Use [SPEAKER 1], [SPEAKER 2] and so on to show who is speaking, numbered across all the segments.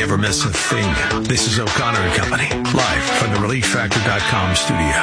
[SPEAKER 1] never miss a thing. This is O'Connor and Company, live from the ReliefFactor.com studio.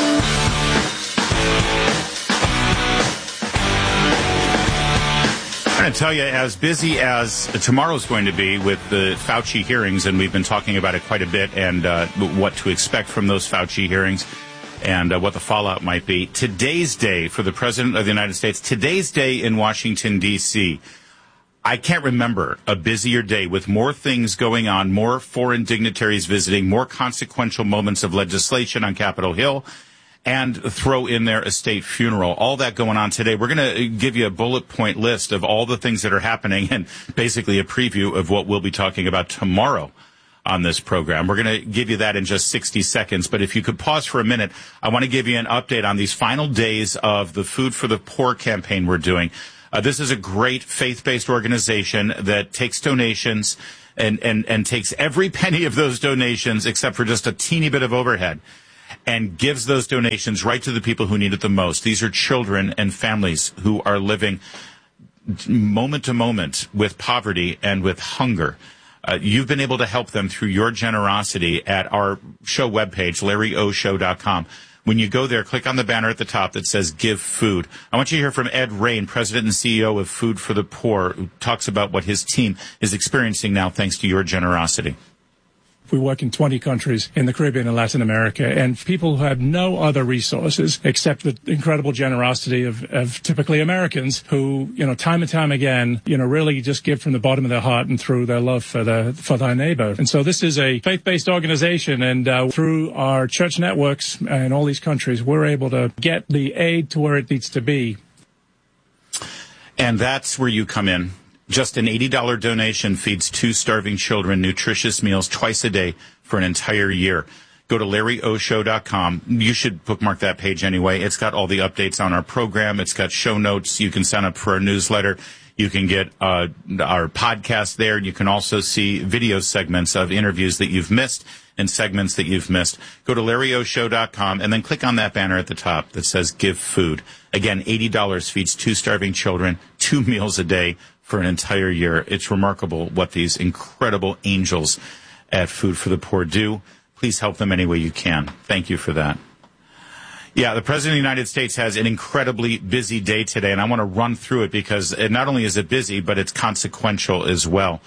[SPEAKER 2] I'm going to tell you, as busy as tomorrow's going to be with the Fauci hearings, and we've been talking about it quite a bit, and what to expect from those Fauci hearings, and what the fallout might be. Today's day for the President of the United States, today's day in Washington, D.C., I can't remember a busier day with more things going on, more foreign dignitaries visiting, more consequential moments of legislation on Capitol Hill, and throw in there a state funeral. All that going on today. We're going to give you a bullet point list of all the things that are happening and basically a preview of what we'll be talking about tomorrow on this program. We're going to give you that in just 60 seconds. But if you could pause for a minute, I want to give you an update on these final days of the Food for the Poor campaign we're doing. This is a great faith-based organization that takes donations and takes every penny of those donations, except for just a teeny bit of overhead, and gives those donations right to the people who need it the most. These are children and families who are living moment to moment with poverty and with hunger. You've been able to help them through your generosity at our show webpage, LarryOShow.com. When you go there, click on the banner at the top that says Give Food. I want you to hear from Ed Rain, President and CEO of Food for the Poor, who talks about what his team is experiencing now thanks to your generosity.
[SPEAKER 3] We work in 20 countries in the Caribbean and Latin America, and people who have no other resources except the incredible generosity of typically Americans who, time and time again, really just give from the bottom of their heart and through their love for their neighbor. And so this is a faith-based organization, and through our church networks in all these countries, we're able to get the aid to where it needs to be.
[SPEAKER 2] And that's where you come in. Just an $80 donation feeds 2 starving children nutritious meals twice a day for an entire year. Go to LarryOShow.com. You should bookmark that page anyway. It's got all the updates on our program. It's got show notes. You can sign up for our newsletter. You can get our podcast there. You can also see video segments of interviews that you've missed and segments that you've missed. Go to LarryOShow.com and then click on that banner at the top that says Give Food. Again, $80 feeds 2 starving children, 2 meals a day for an entire year. It's remarkable what these incredible angels at Food for the Poor do. Please help them any way you can. Thank you for that. Yeah, the President of the United States has an incredibly busy day today, and I want to run through it because not only is it busy, but it's consequential as well.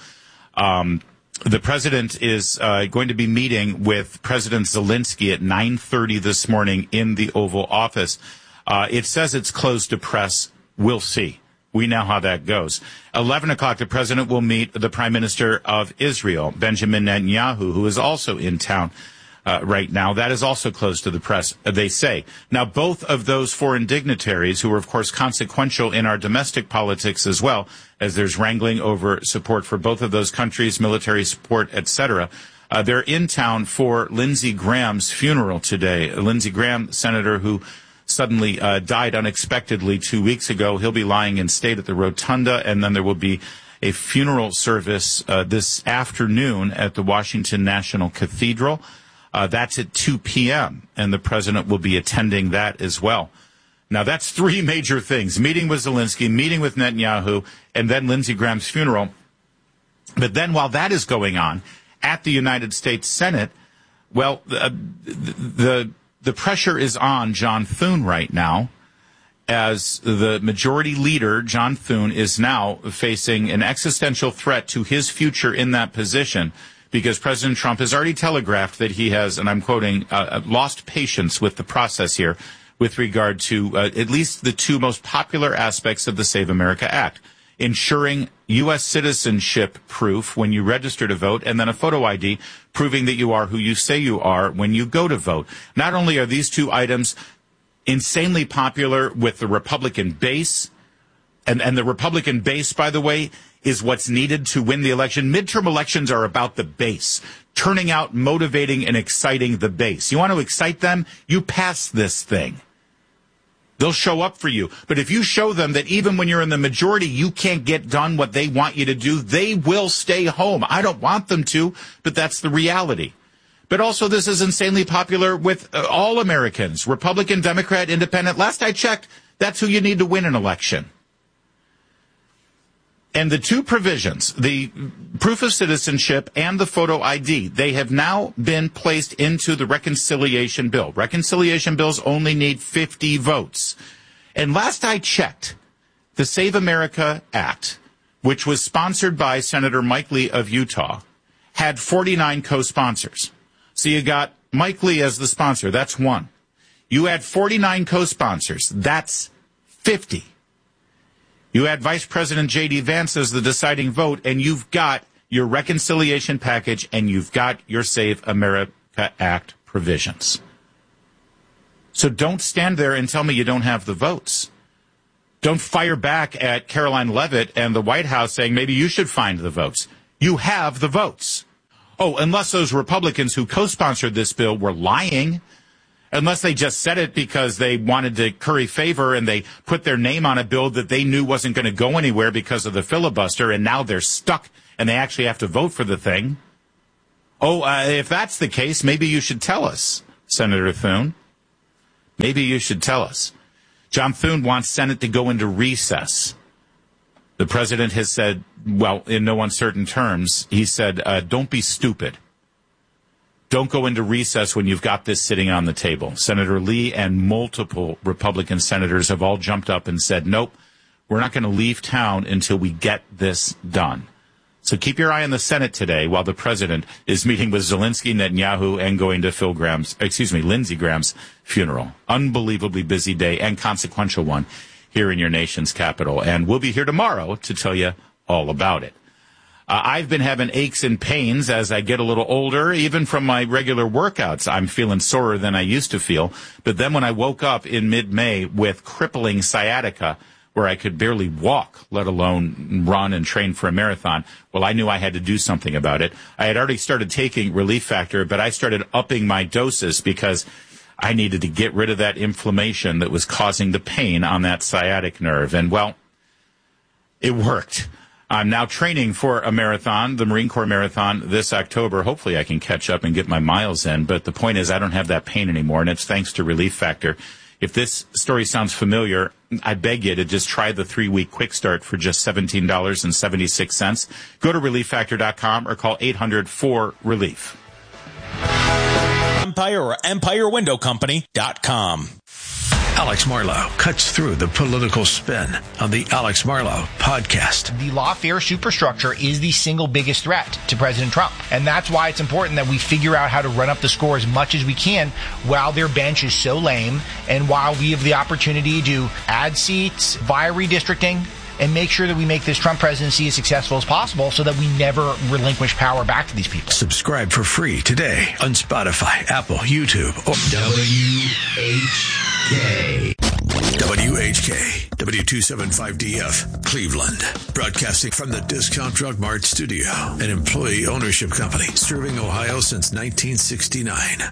[SPEAKER 2] The President is going to be meeting with President Zelensky at 9:30 this morning in the Oval Office. It says it's closed to press. We'll see. We know how that goes. 11 o'clock, the President will meet the Prime Minister of Israel, Benjamin Netanyahu, who is also in town right now. That is also closed to the press, they say. Now, both of those foreign dignitaries, who are, of course, consequential in our domestic politics as well, as there's wrangling over support for both of those countries, military support, etc., they're in town for Lindsey Graham's funeral today. Lindsey Graham, senator who suddenly died unexpectedly 2 weeks ago. He'll be lying in state at the Rotunda, and then there will be a funeral service this afternoon at the Washington National Cathedral. That's at 2 p.m., and the President will be attending that as well. Now, that's 3 major things: meeting with Zelensky, meeting with Netanyahu, and then Lindsey Graham's funeral. But then while that is going on at the United States Senate, well, the pressure is on John Thune right now, as the majority leader, John Thune, is now facing an existential threat to his future in that position, because President Trump has already telegraphed that he has, and I'm quoting, lost patience with the process here with regard to at least the 2 most popular aspects of the Save America Act: ensuring U.S. citizenship proof when you register to vote, and then a photo ID proving that you are who you say you are when you go to vote. Not only are these 2 items insanely popular with the Republican base, and the Republican base, by the way, is what's needed to win the election. Midterm elections are about the base, turning out, motivating, and exciting the base. You want to excite them? You pass this thing. They'll show up for you. But if you show them that even when you're in the majority, you can't get done what they want you to do, they will stay home. I don't want them to, but that's the reality. But also, this is insanely popular with all Americans, Republican, Democrat, Independent. Last I checked, that's who you need to win an election. And the two provisions, the proof of citizenship and the photo ID, they have now been placed into the reconciliation bill. Reconciliation bills only need 50 votes. And last I checked, the Save America Act, which was sponsored by Senator Mike Lee of Utah, had 49 co-sponsors. So you got Mike Lee as the sponsor. That's one. You add 49 co-sponsors. That's 50. You add Vice President J.D. Vance as the deciding vote, and you've got your reconciliation package, and you've got your Save America Act provisions. So don't stand there and tell me you don't have the votes. Don't fire back at Caroline Leavitt and the White House saying maybe you should find the votes. You have the votes. Oh, unless those Republicans who co-sponsored this bill were lying, unless they just said it because they wanted to curry favor and they put their name on a bill that they knew wasn't going to go anywhere because of the filibuster, and now they're stuck and they actually have to vote for the thing. Oh, if that's the case, maybe you should tell us, Senator Thune. Maybe you should tell us. John Thune wants Senate to go into recess. The president has said, well, in no uncertain terms, he said, don't be stupid. Don't go into recess when you've got this sitting on the table. Senator Lee and multiple Republican senators have all jumped up and said, nope, we're not going to leave town until we get this done. So keep your eye on the Senate today while the president is meeting with Zelensky, Netanyahu, and going to Lindsey Graham's funeral. Unbelievably busy day and consequential one here in your nation's capital. And we'll be here tomorrow to tell you all about it. I've been having aches and pains as I get a little older, even from my regular workouts. I'm feeling sorer than I used to feel. But then when I woke up in mid-May with crippling sciatica, where I could barely walk, let alone run and train for a marathon, well, I knew I had to do something about it. I had already started taking Relief Factor, but I started upping my doses because I needed to get rid of that inflammation that was causing the pain on that sciatic nerve. And, well, it worked. I'm now training for a marathon, the Marine Corps Marathon, this October. Hopefully I can catch up and get my miles in. But the point is I don't have that pain anymore, and it's thanks to Relief Factor. If this story sounds familiar, I beg you to just try the 3-week quick start for just $17.76. Go to ReliefFactor.com or call 800-4-RELIEF.
[SPEAKER 4] Empire or EmpireWindowCompany.com.
[SPEAKER 1] Alex Marlow cuts through the political spin on the Alex Marlow podcast.
[SPEAKER 5] The lawfare superstructure is the single biggest threat to President Trump. And that's why it's important that we figure out how to run up the score as much as we can while their bench is so lame and while we have the opportunity to add seats via redistricting and make sure that we make this Trump presidency as successful as possible so that we never relinquish power back to these people.
[SPEAKER 1] Subscribe for free today on Spotify, Apple, YouTube, or WHK. WHK, W275DF, Cleveland. Broadcasting from the Discount Drug Mart studio, an employee ownership company serving Ohio since 1969.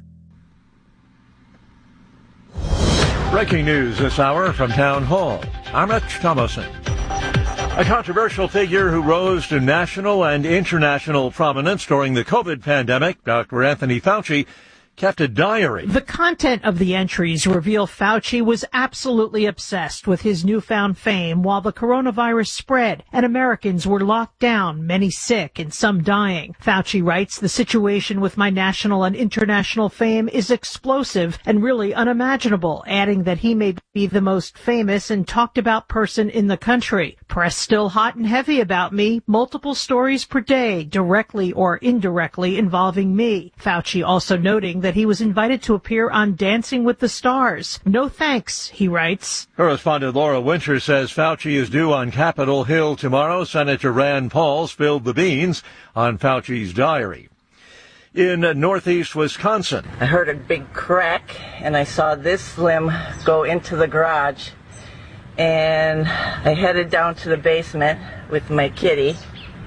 [SPEAKER 6] Breaking news this hour from Town Hall. I'm Rich Thomason. A controversial figure who rose to national and international prominence during the COVID pandemic, Dr. Anthony Fauci, kept a diary.
[SPEAKER 7] The content of the entries reveal Fauci was absolutely obsessed with his newfound fame while the coronavirus spread and Americans were locked down, many sick and some dying. Fauci writes, "The situation with my national and international fame is explosive and really unimaginable," adding that he may be the most famous and talked about person in the country. "Press still hot and heavy about me, multiple stories per day, directly or indirectly involving me." Fauci also noting that he was invited to appear on Dancing with the Stars. "No thanks," he writes.
[SPEAKER 6] Correspondent Laura Winter says Fauci is due on Capitol Hill tomorrow. Senator Rand Paul spilled the beans on Fauci's diary. In northeast Wisconsin,
[SPEAKER 8] I heard a big crack, and I saw this limb go into the garage, and I headed down to the basement with my kitty.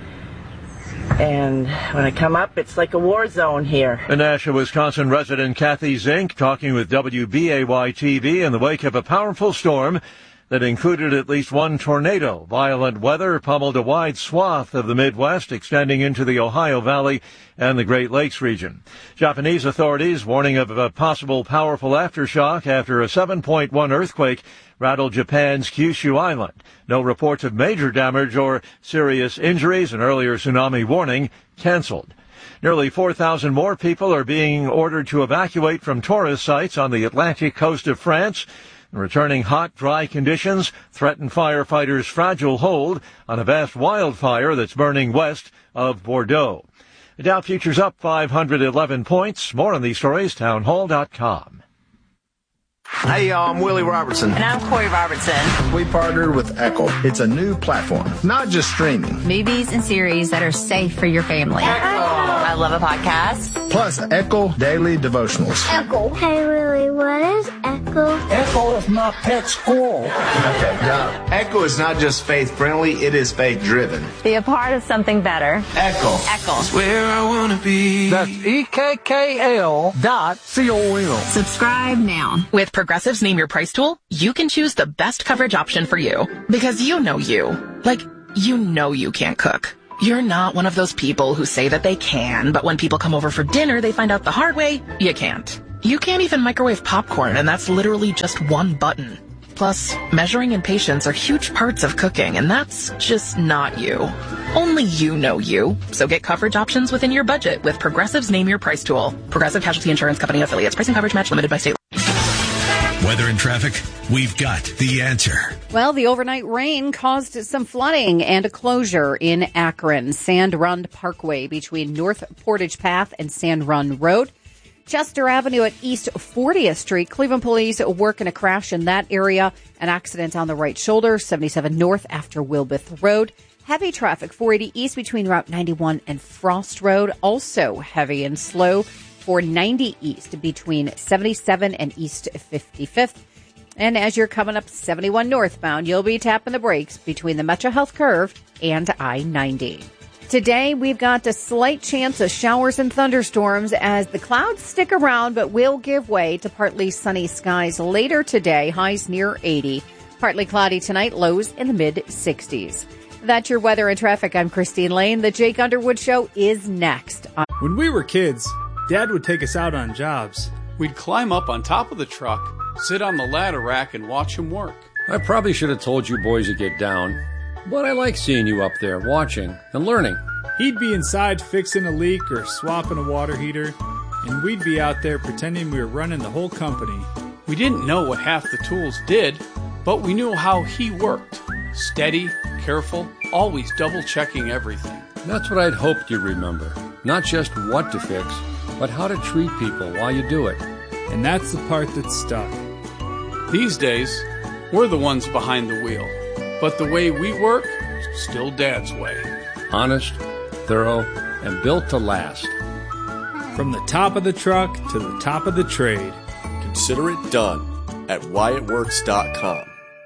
[SPEAKER 8] And when I come up, it's like a war zone here.
[SPEAKER 6] A Nashua, Wisconsin resident Kathy Zink talking with WBAY-TV in the wake of a powerful storm that included at least one tornado. Violent weather pummeled a wide swath of the Midwest, extending into the Ohio Valley and the Great Lakes region. Japanese authorities warning of a possible powerful aftershock after a 7.1 earthquake rattled Japan's Kyushu Island. No reports of major damage or serious injuries. An earlier tsunami warning canceled. Nearly 4,000 more people are being ordered to evacuate from tourist sites on the Atlantic coast of France. Returning hot, dry conditions threaten firefighters' fragile hold on a vast wildfire that's burning west of Bordeaux. The Dow futures up 511 points. More on these stories, townhall.com.
[SPEAKER 4] Hey, y'all, I'm Willie Robertson.
[SPEAKER 9] And I'm Corey Robertson.
[SPEAKER 4] We partnered with Echo. It's a new platform, not just streaming.
[SPEAKER 9] Movies and series that are safe for your family. Echo. I love a podcast.
[SPEAKER 4] Plus, Echo Daily Devotionals.
[SPEAKER 10] Echo. Hey, Willie, what is Echo?
[SPEAKER 11] Echo is my pet squirrel.
[SPEAKER 4] Okay, now, Echo is not just faith-friendly, it is faith-driven.
[SPEAKER 9] Be a part of something better.
[SPEAKER 4] Echo.
[SPEAKER 9] Echo.
[SPEAKER 11] That's where I want to be.
[SPEAKER 6] That's EKKL.com.
[SPEAKER 9] Subscribe now.
[SPEAKER 12] With Progressive's Name Your Price tool, you can choose the best coverage option for you. Because you know you. Like, you know you can't cook. You're not one of those people who say that they can, but when people come over for dinner, they find out the hard way, you can't. You can't even microwave popcorn, and that's literally just one button. Plus, measuring and patience are huge parts of cooking, and that's just not you. Only you know you. So get coverage options within your budget with Progressive's Name Your Price tool. Progressive Casualty Insurance Company affiliates. Price and coverage match limited by state law.
[SPEAKER 1] Weather and traffic, we've got the answer.
[SPEAKER 13] Well, the overnight rain caused some flooding and a closure in Akron. Sand Run Parkway between North Portage Path and Sand Run Road. Chester Avenue at East 40th Street. Cleveland police working a crash in that area. An accident on the right shoulder, 77 North after Wilbeth Road. Heavy traffic, 480 East between Route 91 and Frost Road. Also heavy and slow, 490 East between 77 and East 55th. And as you're coming up 71 northbound, you'll be tapping the brakes between the Metro Health Curve and I-90. Today, we've got a slight chance of showers and thunderstorms as the clouds stick around but will give way to partly sunny skies later today, highs near 80. Partly cloudy tonight, lows in the mid-60s. That's your weather and traffic. I'm Christine Lane. The Jake Underwood Show is next.
[SPEAKER 14] When we were kids, Dad would take us out on jobs.
[SPEAKER 15] We'd climb up on top of the truck, sit on the ladder rack, and watch him work.
[SPEAKER 16] I probably should have told you boys to get down, but I like seeing you up there watching and learning.
[SPEAKER 14] He'd be inside fixing a leak or swapping a water heater, and we'd be out there pretending we were running the whole company.
[SPEAKER 15] We didn't know what half the tools did, but we knew how he worked. Steady, careful, always double-checking everything.
[SPEAKER 16] That's what I'd hoped you'd remember. Not just what to fix, but how to treat people while you do it.
[SPEAKER 14] And that's the part that stuck.
[SPEAKER 15] These days, we're the ones behind the wheel. But the way we work, still Dad's way.
[SPEAKER 16] Honest, thorough, and built to last.
[SPEAKER 14] From the top of the truck to the top of the trade.
[SPEAKER 17] Consider it done at WyattWorks.com.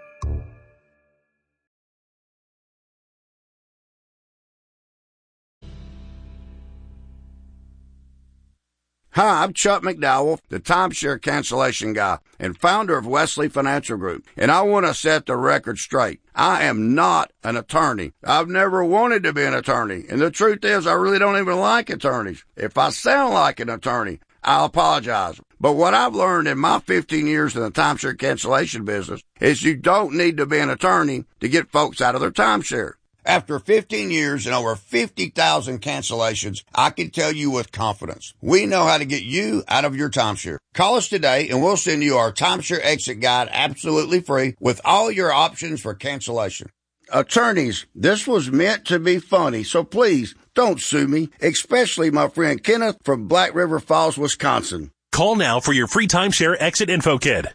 [SPEAKER 18] Hi, I'm Chuck McDowell, the timeshare cancellation guy and founder of Wesley Financial Group, and I want to set the record straight. I am not an attorney. I've never wanted to be an attorney, and the truth is I really don't even like attorneys. If I sound like an attorney, I'll apologize. But what I've learned in my 15 years in the timeshare cancellation business is you don't need to be an attorney to get folks out of their timeshare. After 15 years and over 50,000 cancellations, I can tell you with confidence, we know how to get you out of your timeshare. Call us today and we'll send you our timeshare exit guide absolutely free with all your options for cancellation. Attorneys, this was meant to be funny, so please don't sue me, especially my friend Kenneth from Black River Falls, Wisconsin.
[SPEAKER 19] Call now for your free timeshare exit info kit.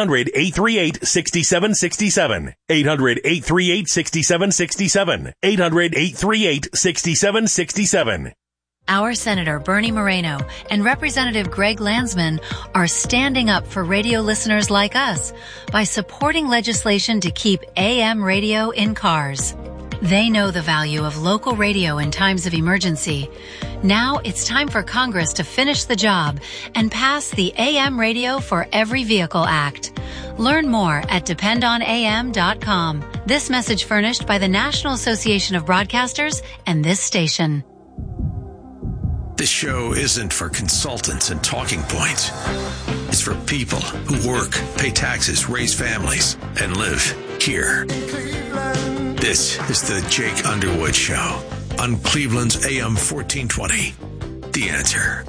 [SPEAKER 19] 800-838-6767. 800-838-6767. 800-838-6767.
[SPEAKER 20] Our Senator Bernie Moreno and Representative Greg Landsman are standing up for radio listeners like us by supporting legislation to keep AM radio in cars. They know the value of local radio in times of emergency. Now it's time for Congress to finish the job and pass the AM Radio for Every Vehicle Act. Learn more at dependonam.com. This message furnished by the National Association of Broadcasters and this station.
[SPEAKER 1] This show isn't for consultants and talking points. It's for people who work, pay taxes, raise families, and live here. This is the Jake Underwood Show on Cleveland's AM 1420. The Answer.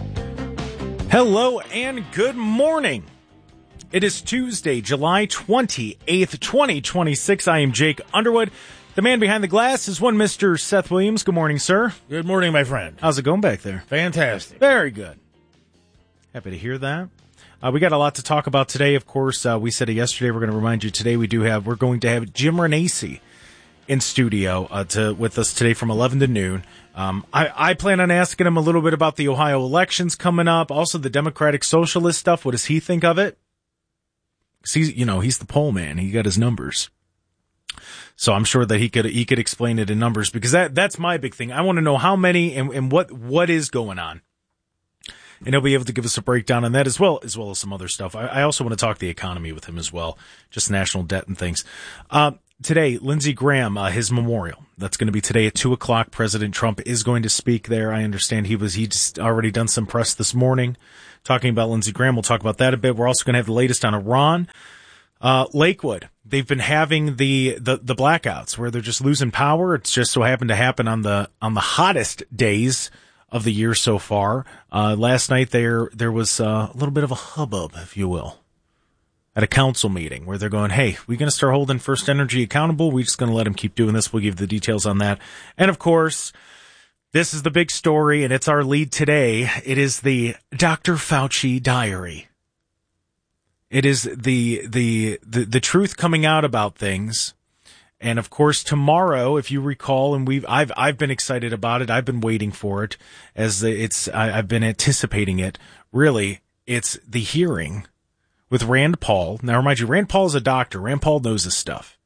[SPEAKER 21] Hello and good morning. It is Tuesday, July 28th, 2026. I am Jake Underwood. The man behind the glass is one Mr. Seth Williams. Good morning, sir.
[SPEAKER 22] Good morning, my friend.
[SPEAKER 21] How's it going back there?
[SPEAKER 22] Fantastic.
[SPEAKER 21] Very good. Happy to hear that. We got a lot to talk about today. Of course, we said it yesterday. We're going to remind you today. We're going to have Jim Renacci in studio with us today from 11 to noon. I plan on asking him a little bit about the Ohio elections coming up. Also, the Democratic Socialist stuff. What does he think of it? He's the poll man. He got his numbers. So I'm sure that he could explain it in numbers, because that's my big thing. I want to know how many and what is going on. And he'll be able to give us a breakdown on that as well as some other stuff. I also want to talk the economy with him as well, just national debt and things. Today, Lindsey Graham, his memorial. That's going to be today at 2:00. President Trump is going to speak there. I understand he just already done some press this morning talking about Lindsey Graham. We'll talk about that a bit. We're also going to have the latest on Iran. Lakewood, they've been having the blackouts where they're just losing power. It's just so happened to happen on the hottest days of the year so far. Last night there was a little bit of a hubbub, if you will, at a council meeting where they're going, hey, we're going to start holding First Energy accountable. We're just going to let them keep doing this. We'll give the details on that. And of course, this is the big story, and it's our lead today. It is the Dr. Fauci diary. It is the truth coming out about things. And of course, tomorrow, if you recall, and I've been excited about it. I've been waiting for it I've been anticipating it. Really, it's the hearing with Rand Paul. Now, remind you, Rand Paul is a doctor. Rand Paul knows his stuff.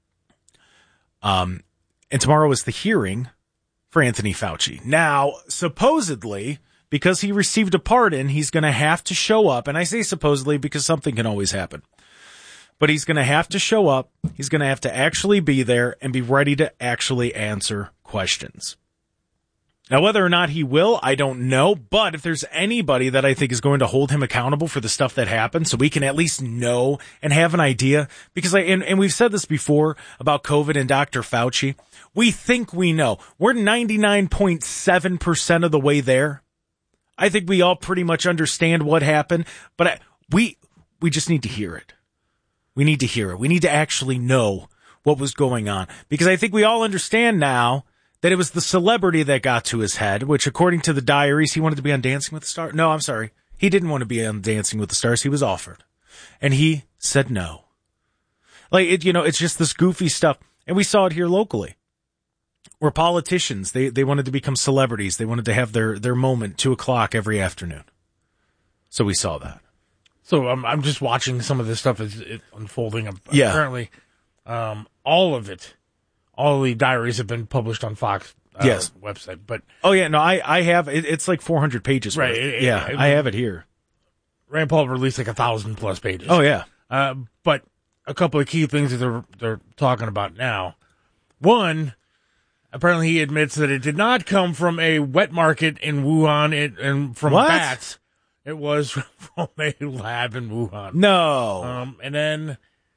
[SPEAKER 21] And tomorrow is the hearing for Anthony Fauci. Now, supposedly, because he received a pardon, he's going to have to show up. And I say supposedly because something can always happen. But he's going to have to show up. He's going to have to actually be there and be ready to actually answer questions. Now, whether or not he will, I don't know. But if there's anybody that I think is going to hold him accountable for the stuff that happened, so we can at least know and have an idea. Because and we've said this before about COVID and Dr. Fauci. We think we know. We're 99.7% of the way there. I think we all pretty much understand what happened. But we just need to hear it. We need to hear it. We need to actually know what was going on. Because I think we all understand now that it was the celebrity that got to his head, which according to the diaries, he wanted to be on Dancing with the Stars. No, I'm sorry. He didn't want to be on Dancing with the Stars. He was offered. And he said no. It's just this goofy stuff. And we saw it here locally. Where politicians, they wanted to become celebrities. They wanted to have their moment, 2:00 every afternoon. So we saw that.
[SPEAKER 22] So I'm just watching some of this stuff as it's unfolding.
[SPEAKER 21] Yeah.
[SPEAKER 22] Apparently, all of the diaries have been published on Fox website. But
[SPEAKER 21] oh yeah, no, I have it's like 400 pages.
[SPEAKER 22] Right.
[SPEAKER 21] I have it here.
[SPEAKER 22] Rand Paul released like 1,000+ pages.
[SPEAKER 21] Oh yeah.
[SPEAKER 22] But a couple of key things that they're talking about now. One, apparently he admits that it did not come from a wet market in Wuhan and from bats. It was from a lab in Wuhan.
[SPEAKER 21] No.
[SPEAKER 22] And then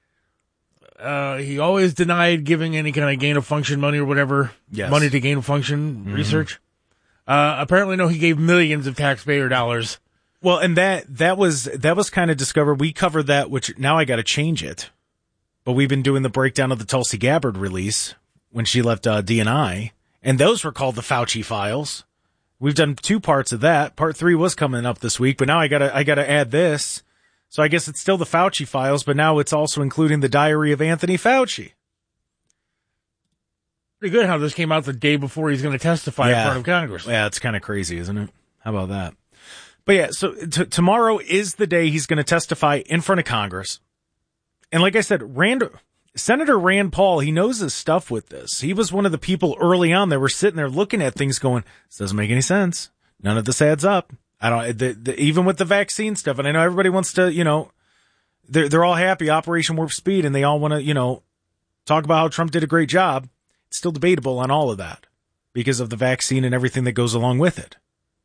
[SPEAKER 22] he always denied giving any kind of gain-of-function money or whatever.
[SPEAKER 21] Yes.
[SPEAKER 22] Money to gain-of-function research. Apparently, no, he gave millions of taxpayer dollars.
[SPEAKER 21] Well, and that was kind of discovered. We covered that, which now I got to change it. But we've been doing the breakdown of the Tulsi Gabbard release when she left DNI, and those were called the Fauci files. We've done 2 parts of that. Part 3 was coming up this week, but now I gotta add this. So I guess it's still the Fauci files, but now it's also including the diary of Anthony Fauci.
[SPEAKER 22] Pretty good how this came out the day before he's going to testify in front of Congress.
[SPEAKER 21] Yeah, it's kind of crazy, isn't it? How about that? But yeah, so tomorrow is the day he's going to testify in front of Congress. And like I said, Rand Senator Rand Paul, he knows his stuff with this. He was one of the people early on that were sitting there looking at things going, this doesn't make any sense. None of this adds up. Even with the vaccine stuff, and I know everybody wants to, they're all happy, Operation Warp Speed, and they all want to, talk about how Trump did a great job. It's still debatable on all of that because of the vaccine and everything that goes along with it.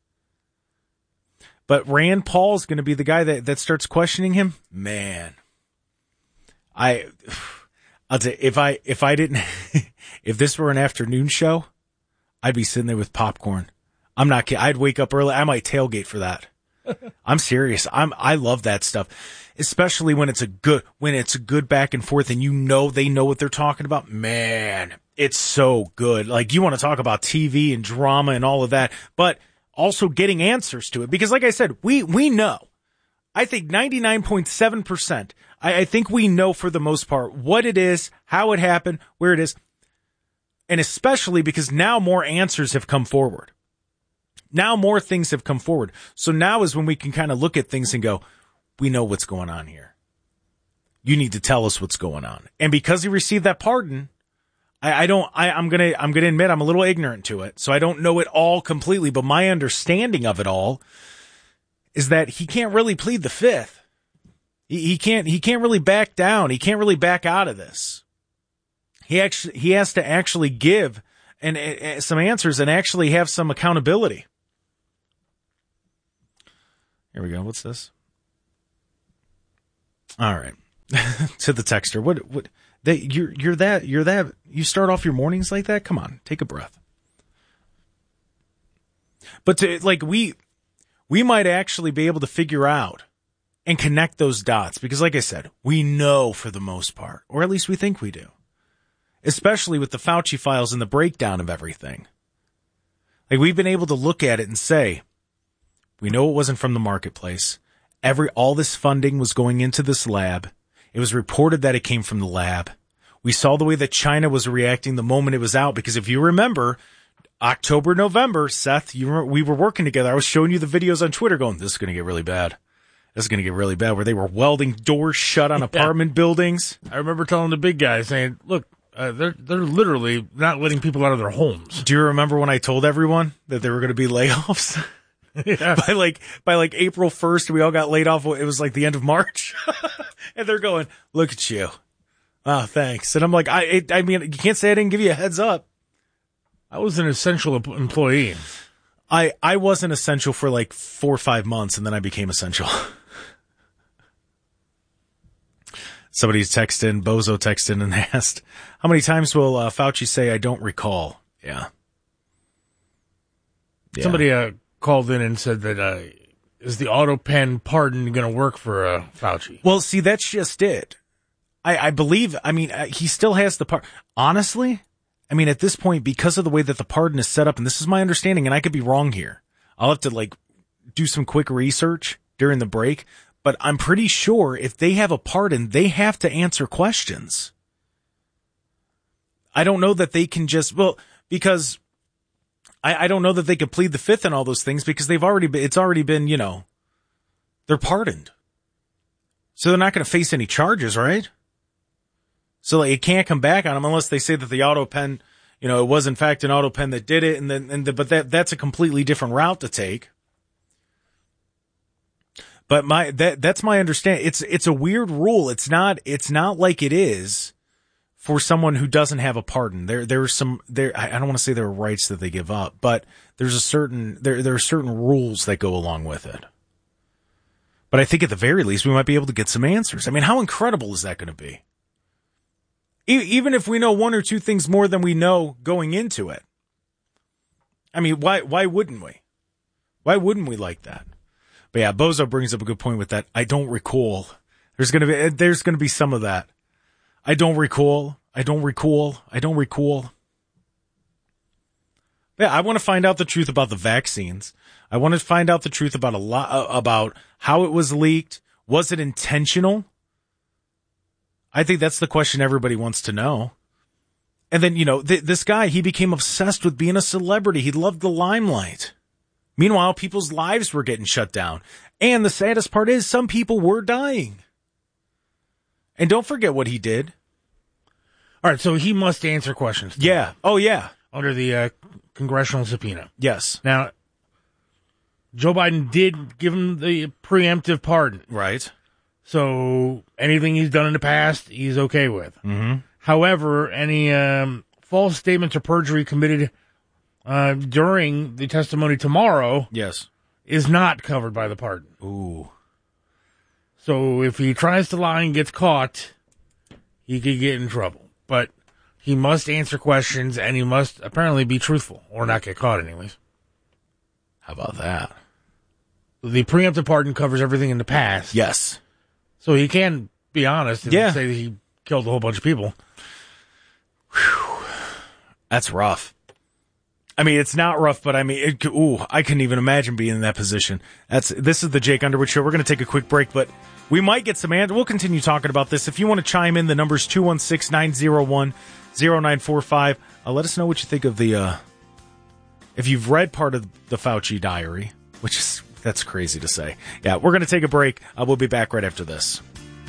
[SPEAKER 21] But Rand Paul's going to be the guy that starts questioning him. Man, I'll tell you, if I didn't, if this were an afternoon show, I'd be sitting there with popcorn. I'm not kidding. I'd wake up early. I might tailgate for that. I'm serious. I love that stuff, especially when it's a good back and forth and they know what they're talking about. Man, it's so good. Like, you want to talk about TV and drama and all of that, but also getting answers to it. Because like I said, we know. I think 99.7%. I think we know for the most part what it is, how it happened, where it is. And especially because now more answers have come forward. Now more things have come forward. So now is when we can kind of look at things and go, we know what's going on here. You need to tell us what's going on. And because he received that pardon, I'm going to admit I'm a little ignorant to it. So I don't know it all completely, but my understanding of it all is that he can't really plead the fifth. He can't really back down. He can't really back out of this. He has to actually give and some answers and actually have some accountability. Here we go. What's this? All right. To the texter. What you're that you start off your mornings like that? Come on, take a breath. But we might actually be able to figure out and connect those dots because like I said, we know for the most part, or at least we think we do. Especially with the Fauci files and the breakdown of everything. Like, we've been able to look at it and say, we know it wasn't from the marketplace. All this funding was going into this lab. It was reported that it came from the lab. We saw the way that China was reacting the moment it was out, because if you remember, October, November, Seth, we were working together. I was showing you the videos on Twitter going, this is going to get really bad. This is going to get really bad, where they were welding doors shut on apartment buildings.
[SPEAKER 22] I remember telling the big guy saying, look, they're literally not letting people out of their homes.
[SPEAKER 21] Do you remember when I told everyone that there were going to be layoffs? Yeah. by April 1st, we all got laid off. It was like the end of March. And they're going, look at you. Oh, thanks. And I'm like, I mean, you can't say I didn't give you a heads up.
[SPEAKER 22] I was an essential employee.
[SPEAKER 21] I wasn't essential for like 4 or 5 months, and then I became essential. Somebody's texted, Bozo texted and asked, how many times will Fauci say, I don't recall? Yeah.
[SPEAKER 22] Somebody called in and said that, is the auto pen pardon going to work for Fauci?
[SPEAKER 21] Well, see, that's just it. I believe, he still has the pardon. Honestly, at this point, because of the way that the pardon is set up, and this is my understanding, and I could be wrong here. I'll have to do some quick research during the break. But I'm pretty sure if they have a pardon, they have to answer questions. I don't know that they can because I don't know that they could plead the fifth and all those things, because it's already been, they're pardoned. So they're not going to face any charges, right? So it can't come back on them unless they say that the auto pen, it was in fact an auto pen that did it. But that's a completely different route to take. But that's my understanding. It's a weird rule. It's not like it is for someone who doesn't have a pardon. I don't want to say there are rights that they give up, but there are certain rules that go along with it. But I think at the very least we might be able to get some answers. How incredible is that going to be? Even if we know one or two things more than we know going into it. Why wouldn't we? Why wouldn't we like that? But yeah, Bozo brings up a good point with that. I don't recall. There's going to be some of that. I don't recall. Yeah, I want to find out the truth about the vaccines. I want to find out the truth about about how it was leaked. Was it intentional? I think that's the question everybody wants to know. And then, this guy, he became obsessed with being a celebrity. He loved the limelight. Meanwhile, people's lives were getting shut down. And the saddest part is some people were dying. And don't forget what he did.
[SPEAKER 22] All right, so he must answer questions.
[SPEAKER 21] Yeah. Oh, yeah.
[SPEAKER 22] Under the congressional subpoena.
[SPEAKER 21] Yes.
[SPEAKER 22] Now, Joe Biden did give him the preemptive pardon.
[SPEAKER 21] Right.
[SPEAKER 22] So anything he's done in the past, he's okay with.
[SPEAKER 21] Mm-hmm.
[SPEAKER 22] However, any false statements or perjury committed during the testimony tomorrow is not covered by the pardon.
[SPEAKER 21] Ooh.
[SPEAKER 22] So if he tries to lie and gets caught, he could get in trouble. But he must answer questions, and he must apparently be truthful, or not get caught anyways.
[SPEAKER 21] How about that?
[SPEAKER 22] The preemptive pardon covers everything in the past.
[SPEAKER 21] Yes.
[SPEAKER 22] So he can be honest and say that he killed a whole bunch of people.
[SPEAKER 21] Whew. That's rough. I mean, it's not rough, but I mean, I couldn't even imagine being in that position. This is the Jake Underwood Show. We're going to take a quick break, but we might get some answers. We'll continue talking about this. If you want to chime in, the number's 216-901-0945. Let us know what you think of the, if you've read part of the Fauci diary, that's crazy to say. Yeah, we're going to take a break. We'll be back right after this.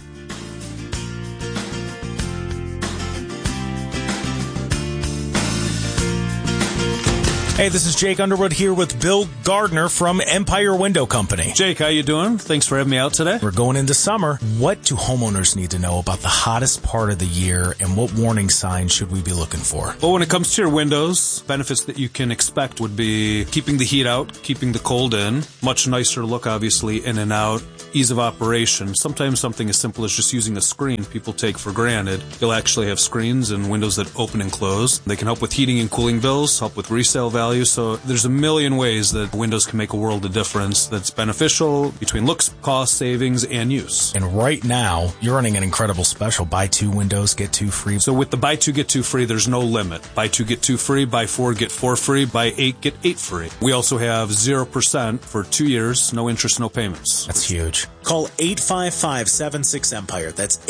[SPEAKER 21] Hey, this is Jake Underwood here with Bill Gardner from Empire Window Company.
[SPEAKER 2] Jake, how you doing? Thanks for having me out today.
[SPEAKER 21] We're going into summer. What do homeowners need to know about the hottest part of the year, and what warning signs should we be looking for?
[SPEAKER 2] Well, when it comes to your windows, benefits that you can expect would be keeping the heat out, keeping the cold in, much nicer look, obviously, in and out, ease of operation. Sometimes something as simple as just using a screen people take for granted. You'll actually have screens and windows that open and close. They can help with heating and cooling bills, help with resale value. So there's a million ways that windows can make a world of difference that's beneficial between looks, cost, savings, and use.
[SPEAKER 21] And right now, you're running an incredible special. Buy 2 windows, get 2 free.
[SPEAKER 2] So with the buy 2, get 2 free, there's no limit. Buy 2, get 2 free. Buy 4, get 4 free. Buy 8, get 8 free. We also have 0% for 2 years, no interest, no payments.
[SPEAKER 21] That's huge. Call 855-76-EMPIRE. That's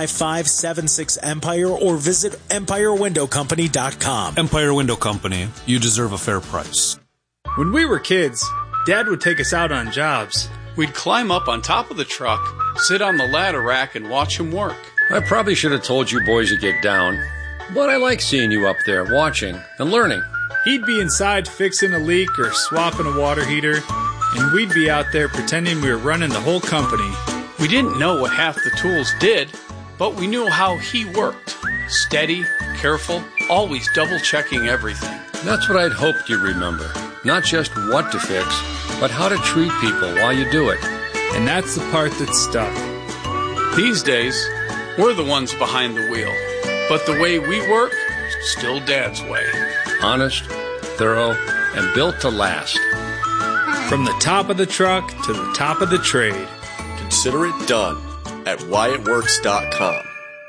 [SPEAKER 21] 855-76-EMPIRE, or visit EmpireWindowCompany.com.
[SPEAKER 2] Empire Window Company. You deserve a fair price.
[SPEAKER 14] When we were kids, Dad would take us out on jobs.
[SPEAKER 15] We'd climb up on top of the truck, sit on the ladder rack, and watch him work.
[SPEAKER 16] I probably should have told you boys to get down, but I like seeing you up there watching and learning.
[SPEAKER 14] He'd be inside fixing a leak or swapping a water heater, and we'd be out there pretending we were running the whole company.
[SPEAKER 15] We didn't know what half the tools did, but we knew how he worked. Steady, careful, always double-checking everything.
[SPEAKER 16] That's what I'd hoped you'd remember. Not just what to fix, but how to treat people while you do it.
[SPEAKER 14] And that's the part that stuck.
[SPEAKER 15] These days, we're the ones behind the wheel. But the way we work, still Dad's way.
[SPEAKER 16] Honest, thorough, and built to last.
[SPEAKER 14] From the top of the truck to the top of the trade.
[SPEAKER 17] Consider it done at WyattWorks.com.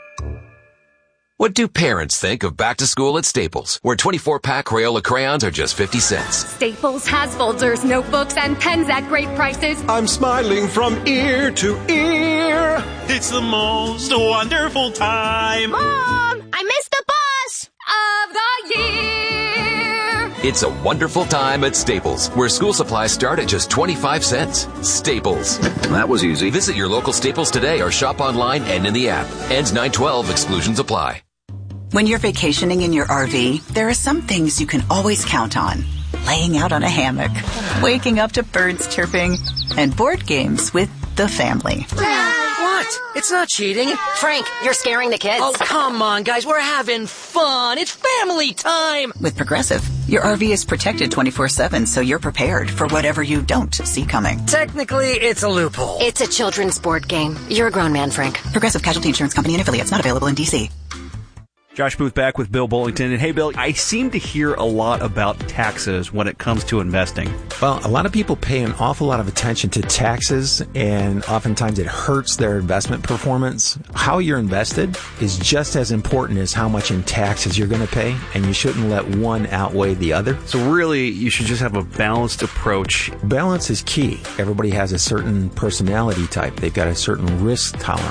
[SPEAKER 3] What do parents think of back to school at Staples, where 24-pack Crayola crayons are just 50 cents?
[SPEAKER 23] Staples has folders, notebooks, and pens at great prices.
[SPEAKER 24] I'm smiling from ear to ear.
[SPEAKER 25] It's the most wonderful time.
[SPEAKER 23] Mom, I missed the bus of the year.
[SPEAKER 3] It's a wonderful time at Staples, where school supplies start at just 25 cents. Staples.
[SPEAKER 26] That was easy.
[SPEAKER 3] Visit your local Staples today or shop online and in the app. Ends 9/12. Exclusions apply.
[SPEAKER 27] When you're vacationing in your RV, there are some things you can always count on. Laying out on a hammock, waking up to birds chirping, and board games with the family.
[SPEAKER 28] What? It's not cheating.
[SPEAKER 23] Frank, you're scaring the kids.
[SPEAKER 28] Oh, come on, guys. We're having fun. It's family time.
[SPEAKER 27] With Progressive, your RV is protected 24/7, so you're prepared for whatever you don't see coming.
[SPEAKER 28] Technically, it's a loophole.
[SPEAKER 23] It's a children's board game. You're a grown man, Frank.
[SPEAKER 27] Progressive Casualty Insurance Company and affiliates, not available in D.C.
[SPEAKER 29] Josh Booth back with Bill Bullington. And hey, Bill, I seem to hear a lot about taxes when it comes to investing.
[SPEAKER 30] Well, a lot of people pay an awful lot of attention to taxes, and oftentimes it hurts their investment performance. How you're invested is just as important as how much in taxes you're going to pay, and you shouldn't let one outweigh the other.
[SPEAKER 29] So really, you should just have a balanced approach.
[SPEAKER 30] Balance is key. Everybody has a certain personality type. They've got a certain risk tolerance.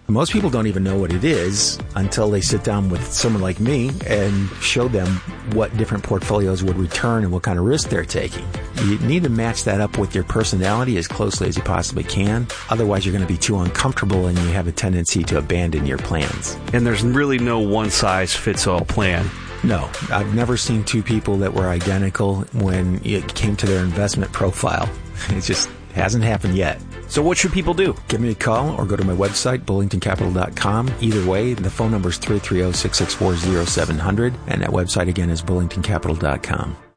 [SPEAKER 30] Most people don't even know what it is until they sit down with someone like me and show them what different portfolios would return and what kind of risk they're taking. You need to match that up with your personality as closely as you possibly can. Otherwise, you're going to be too uncomfortable and you have a tendency to abandon your plans.
[SPEAKER 29] And there's really no one-size-fits-all plan.
[SPEAKER 30] No, I've never seen two people that were identical when it came to their investment profile. It just hasn't happened yet.
[SPEAKER 29] So what should people do?
[SPEAKER 30] Give me a call or go to my website, bullingtoncapital.com. Either way, the phone number is 330-664-0700, and that website again is bullingtoncapital.com.